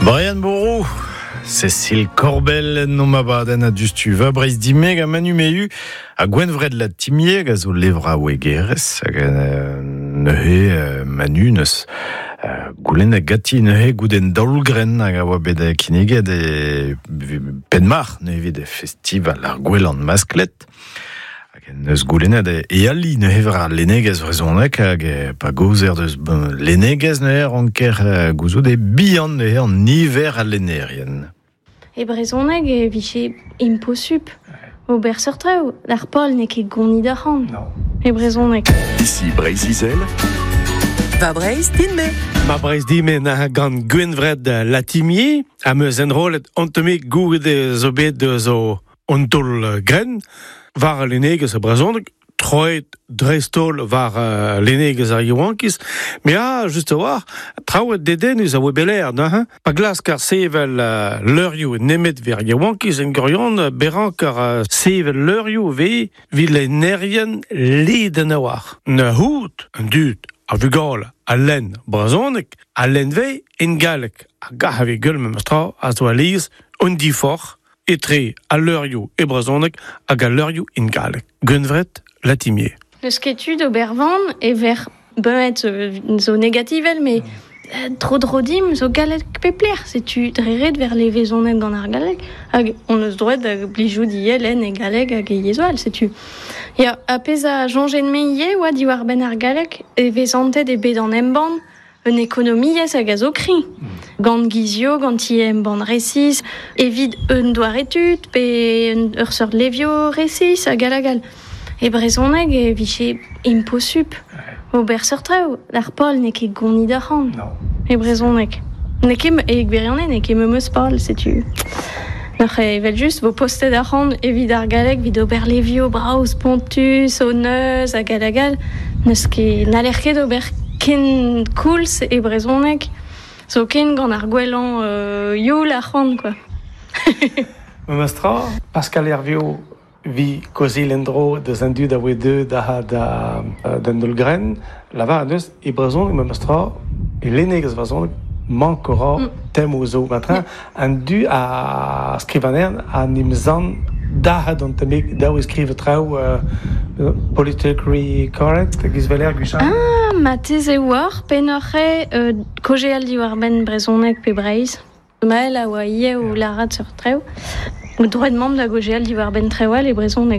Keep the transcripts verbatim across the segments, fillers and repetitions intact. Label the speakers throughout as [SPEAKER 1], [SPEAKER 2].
[SPEAKER 1] Brian Bourreau, Cécile Corbel, nomabaden a dustu va breiz dimeg a manu meiu a gwenvred la timieg a zo levra wegeres hag uh, neuhe uh, manu neus uh, goulen a gati neuhe gouden daoulgren hag a oa bet a kineged e penmar neuve de festival ar gwelan masklet. Neus goulennet e ali ne hevra lenegez vrezonek hag e pa gozer deus lenegez ne her anker gouzout e bihan ne her niver a lenerien.
[SPEAKER 2] E brezonek e viche imposup. O berseurtreu, d'ar pol ne ket goni da ran. E brezonek.
[SPEAKER 3] Ici Breiz-Izel.
[SPEAKER 4] Va Breiz dinme.
[SPEAKER 5] Ma Breiz dinme na gant gwenvred la timier, a meus enrolet ontomik goude zo bet de zo ontol gren, var lenegez a brezonek, troet drestol var uh, lenegez ar yoankis, me a, just a war, traoet deden eus a webeler, da, hein? Pa glas kar sevel uh, leurioù nemet ver yoankis en gorion, uh, beran kar uh, sevel leurioù ve, vi lenerien leden a war. Ne hout, un dud, a vugol, a len brezonek, a len ve en galek, a ga have gueul me mestra, a zo a liz, un di for, etre a leurioù e brezonek hag a leurioù in galek. Gwenvred la timier.
[SPEAKER 2] Eus ketu d'obervan e ver bemet zo negativel, me euh, tro drodim zo galek pepler. Setu dreret ver le vezonek gant ar galek, hag on eus droet da blijou di elen e galek hag e yezoal, setu. Ya, a pez a jongen me ie oa di war ben ar galek, e vezantet e bet an emban, un ekonomiez hag a zo kri. Gant gizio, gant ie emban resis, evit un doar etud, pe un ur seurt levio resis hag a gal. E brezonek e viche imposup. O berseurtreu, d'ar pol ne ket goni da ran. E brezonek. Ne ket e gberionet ne ket memeus pol, setu. N'oc'h evel just vo postet da ran evit ar galek vid ober levio braus pontus, o neus hag a gal, neus ket n'aler ket ober ken koulz e brezonek. So ken gant ar gwelan euh, youl ar c'hant, quoi.
[SPEAKER 5] Mestra, Pascal Hervio vi kozil endro deus an dud a oe deud da da d'an dolgren, lava a deus e brezonek me mestra e lenegez brezonek mankora mm. tem o zo matran an du a skrivaner a nimzan da d'an temik da o skrive trao uh, politically correct gizveler guchan.
[SPEAKER 2] Ah, ma tez e war penoc'he euh, kojeal di war ben brezonek pe Breiz. Mael a oa ie o larat sur treo. O droit membre da gojeal di war ben trewal e brezonek.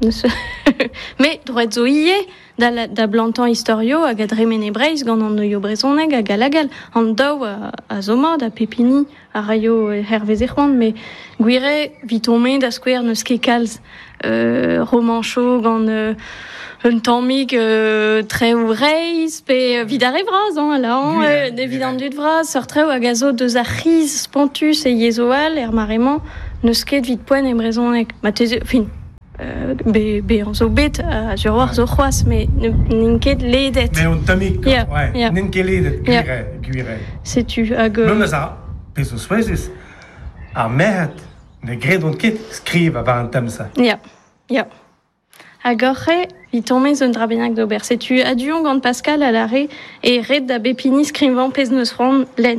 [SPEAKER 2] Me droit zo ie da, la, da blantan historio hag a dremen e Breiz gant an noio brezonek hag a lagal. An daou a, a zomad a pepini a raio hervez e c'hoant, me gwire vitome da skouer neus ket kalz euh, romancho gant euh, un tammig euh, treo reiz, pe vid a revraz, hein, la an, euh, de vid an dud vraz, sort treo hag a zo deus ar riz spontus e yezoal er marement neus ket vid poen e brezonek. Ma teze, fin, euh, be, be an zo bet a sur war zo c'hoaz, me n'in ket ledet.
[SPEAKER 5] Me un tamik,
[SPEAKER 2] yeah,
[SPEAKER 5] ouais,
[SPEAKER 2] yeah.
[SPEAKER 5] n'in ket ledet, gwire,
[SPEAKER 2] yeah.
[SPEAKER 5] gwire.
[SPEAKER 2] Setu hag...
[SPEAKER 5] Me meus a, pez o swezis, a mehet, ne gredon ket skriv a var an temsa.
[SPEAKER 2] Ya, ya. Hag oc'he, vi tomez un drabenak d'ober. Setu adion gant Pascal a lare e red da bepini skrivan pez neus ran len.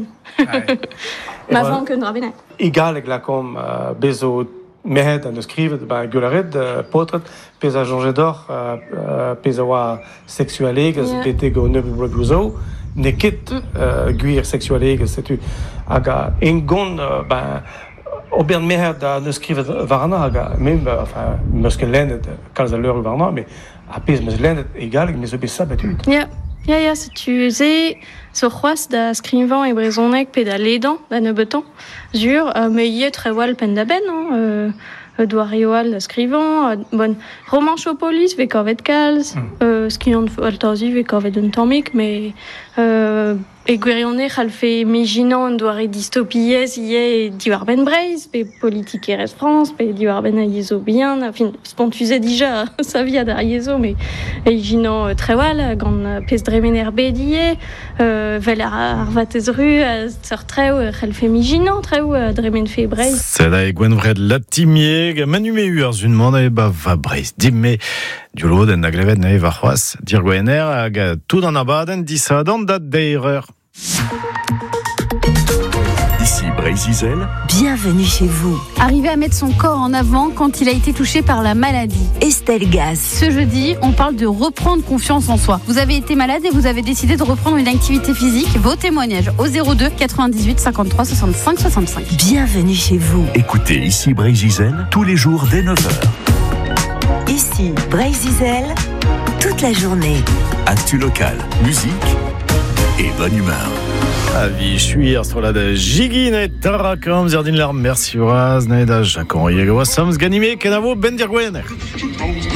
[SPEAKER 2] Ma van ken drabenak.
[SPEAKER 5] I galek la kom uh, bezo mehet an eus skrivet ba gularet uh, potret pez a jonge d'or uh, uh, pez a oa sexualeg yeah. bete go neub bregouzo ne ket uh, gwir sexualeg setu hag a engon uh, ba ober mehet da neus skrivet varna hag a mem enfin meus ket lennet kalz a leur varna me a pez meus lennet e galek me zo bet sa betut.
[SPEAKER 2] Ya, ya, ya, setu ze zo c'hoaz da skrivan e brezonek pe da ledan da neubetan zur uh, me ie trewal pen da ben, hein, euh, douarioal da skrivan, uh, bon, romanchopolis ve kavet kalz, mm. euh, skiant altazi ve kavet un tammik, me euh, e gwirionez c'hall fe mijinan un doare distopiez ie di war ben Breiz, pe politik erez France, pe di war ben a yezo bien, fin, spontuze dija sa viad ar yezo, me e jinan uh, trewal gant uh, pez dremen er bet ie, euh, vel ar, ar vatez ru a sort treo c'hall fe mijinan treo a dremen fe Breiz.
[SPEAKER 1] Seda e gwenvred la timieg a manu me ur zun manda e ba va Breiz dimme diolo den da glevet na e va c'hoaz dir gwener hag tout an abadenn disadan dat deireur.
[SPEAKER 3] Ici Zizel.
[SPEAKER 4] Bienvenue chez vous.
[SPEAKER 6] Arriver à mettre son corps en avant quand il a été touché par la maladie.
[SPEAKER 4] Estelle Gass.
[SPEAKER 6] Ce jeudi, on parle de reprendre confiance en soi. Vous avez été malade et vous avez décidé de reprendre une activité physique. Vos témoignages au zéro deux quatre-vingt-dix-huit cinquante-trois soixante-cinq soixante-cinq.
[SPEAKER 4] Bienvenue chez vous.
[SPEAKER 3] Écoutez ici Bray-Zizel tous les jours dès neuf heures.
[SPEAKER 4] Ici Bray-Zizel, toute la journée.
[SPEAKER 3] Actu local, musique et bonne humeur.
[SPEAKER 1] Avi suis sur la de Jiggy et Tarakam Zerdin Lar merci Raz Naida Jacon Yegawa Sams Ganime Kenavo Bendirgwener.